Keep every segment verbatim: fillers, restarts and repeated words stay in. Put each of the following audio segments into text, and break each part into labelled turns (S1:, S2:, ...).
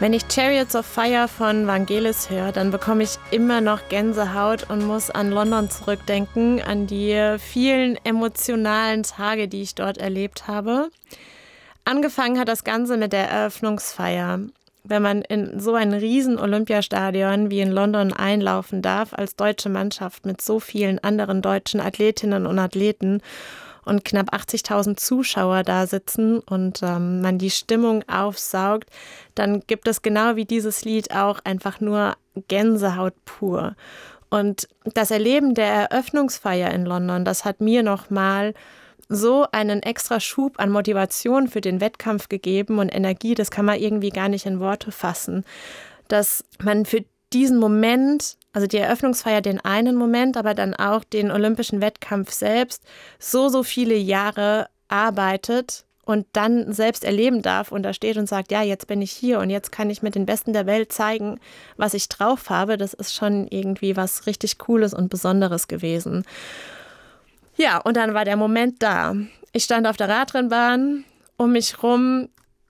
S1: Wenn ich Chariots of Fire von Vangelis höre, dann bekomme ich immer noch Gänsehaut und muss an London zurückdenken, an die vielen emotionalen Tage, die ich dort erlebt habe. Angefangen hat das Ganze mit der Eröffnungsfeier. Wenn man in so ein riesen Olympiastadion wie in London einlaufen darf, als deutsche Mannschaft mit so vielen anderen deutschen Athletinnen und Athleten und knapp achtzigtausend Zuschauer da sitzen und ähm, man die Stimmung aufsaugt, dann gibt es genau wie dieses Lied auch einfach nur Gänsehaut pur. Und das Erleben der Eröffnungsfeier in London, das hat mir nochmal so einen extra Schub an Motivation für den Wettkampf gegeben und Energie, das kann man irgendwie gar nicht in Worte fassen, dass man für diesen Moment, also die Eröffnungsfeier den einen Moment, aber dann auch den olympischen Wettkampf selbst, so, so viele Jahre arbeitet und dann selbst erleben darf und da steht und sagt, ja, jetzt bin ich hier und jetzt kann ich mit den Besten der Welt zeigen, was ich drauf habe. Das ist schon irgendwie was richtig Cooles und Besonderes gewesen. Ja, und dann war der Moment da. Ich stand auf der Radrennbahn, um mich rum,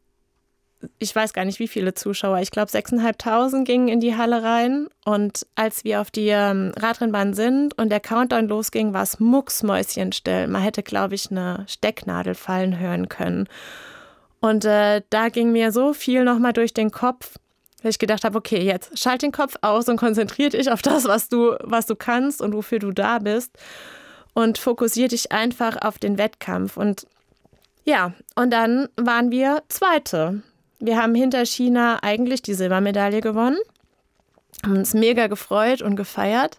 S1: ich weiß gar nicht, wie viele Zuschauer, ich glaube sechstausendfünfhundert gingen in die Halle rein. Und als wir auf die ähm, Radrennbahn sind und der Countdown losging, war es mucksmäuschenstill. Man hätte, glaube ich, eine Stecknadel fallen hören können. Und äh, da ging mir so viel nochmal durch den Kopf, weil ich gedacht habe, okay, jetzt schalt den Kopf aus und konzentrier dich auf das, was du, was du kannst und wofür du da bist. Und fokussier dich einfach auf den Wettkampf. Und ja, und dann waren wir Zweite. Wir haben hinter China eigentlich die Silbermedaille gewonnen, haben uns mega gefreut und gefeiert.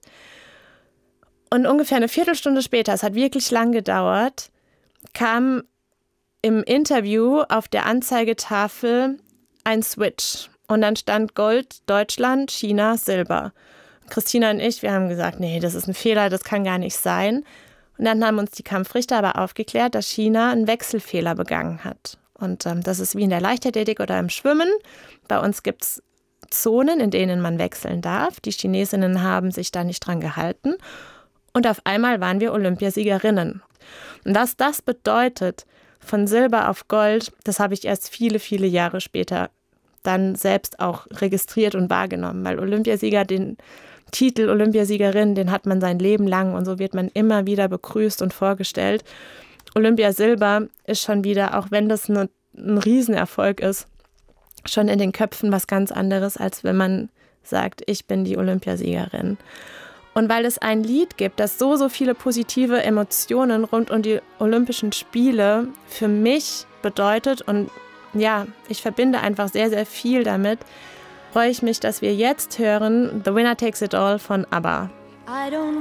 S1: Und ungefähr eine Viertelstunde später, es hat wirklich lang gedauert, kam im Interview auf der Anzeigetafel ein Switch. Und dann stand Gold, Deutschland, China, Silber. Christina und ich, wir haben gesagt, nee, das ist ein Fehler, das kann gar nicht sein. Und dann haben uns die Kampfrichter aber aufgeklärt, dass China einen Wechselfehler begangen hat. Und ähm, das ist wie in der Leichtathletik oder im Schwimmen. Bei uns gibt es Zonen, in denen man wechseln darf. Die Chinesinnen haben sich da nicht dran gehalten. Und auf einmal waren wir Olympiasiegerinnen. Und was das bedeutet, von Silber auf Gold, das habe ich erst viele, viele Jahre später dann selbst auch registriert und wahrgenommen. Weil Olympiasieger, den Titel Olympiasiegerin, den hat man sein Leben lang und so wird man immer wieder begrüßt und vorgestellt. Olympiasilber ist schon wieder, auch wenn das eine, ein Riesenerfolg ist, schon in den Köpfen was ganz anderes, als wenn man sagt, ich bin die Olympiasiegerin. Und weil es ein Lied gibt, das so, so viele positive Emotionen rund um die Olympischen Spiele für mich bedeutet und ja, ich verbinde einfach sehr, sehr viel damit, freue ich mich, dass wir jetzt hören The Winner Takes It All von ABBA.
S2: I don't